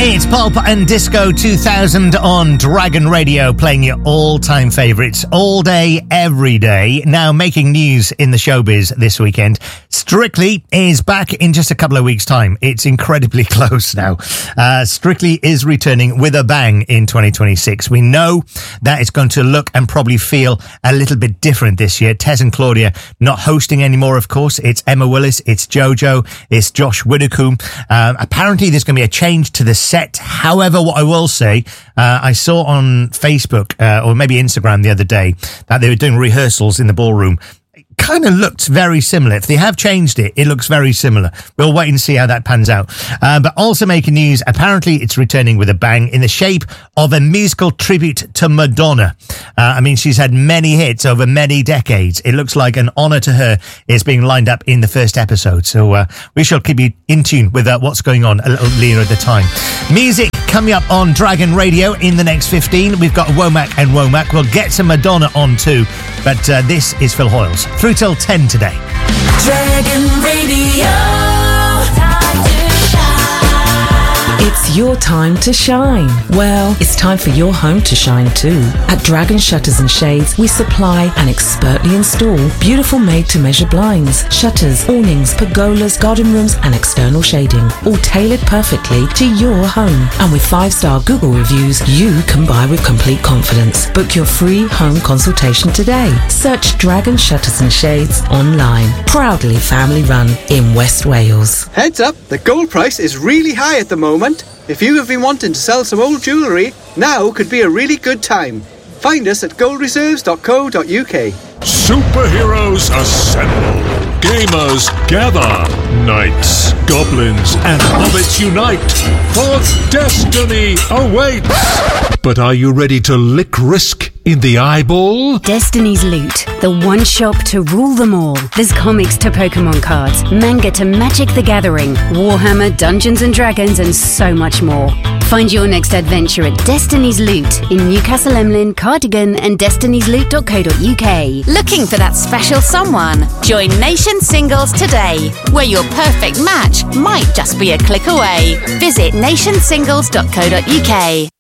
It's Pulp and Disco 2000 on Dragon Radio, playing your all-time favourites all day, every day. Now, making news in the showbiz this weekend. Strictly is back in just a couple of weeks' time. It's incredibly close now. Strictly is returning with a bang in 2026. We know that it's going to look and probably feel a little bit different this year. Tez and Claudia not hosting anymore, of course. It's Emma Willis, it's Jojo, it's Josh Widdicombe. Apparently, there's going to be a change to the set. However, what I will say, I saw on Facebook or maybe Instagram the other day that they were doing rehearsals in the ballroom. Kind of looked very similar. If they have changed it, it looks very similar. We'll wait and see how that pans out. But also making news, apparently it's returning with a bang in the shape of a musical tribute to Madonna. I mean, she's had many hits over many decades. It looks like an honour to her is being lined up in the first episode. So we shall keep you in tune with what's going on a little nearer at the time. Music coming up on Dragon Radio in the next 15. We've got Womack and Womack. We'll get to Madonna on too. But this is Phil Hoyles. Through till 10 today. Dragon Radio. It's your time to shine. Well, it's time for your home to shine too. At Dragon Shutters and Shades, we supply and expertly install beautiful made-to-measure blinds, shutters, awnings, pergolas, garden rooms and external shading, all tailored perfectly to your home. And with 5-star Google reviews, you can buy with complete confidence. Book your free home consultation today. Search Dragon Shutters and Shades online. Proudly family run in West Wales. Heads up, the gold price is really high at the moment. If you have been wanting to sell some old jewellery, now could be a really good time. Find us at goldreserves.co.uk. Superheroes assemble. Gamers gather. Knights, goblins, and hobbits unite. For destiny awaits. But are you ready to lick risk in the eyeball? Destiny's Loot, the one shop to rule them all. There's comics to Pokemon cards, manga to Magic the Gathering, Warhammer, Dungeons and Dragons, and so much more. Find your next adventure at Destiny's Loot in Newcastle Emlyn, Cardigan, and destiny'sloot.co.uk. Looking for that special someone? Join Nation Singles today, where your perfect match might just be a click away. Visit nationsingles.co.uk.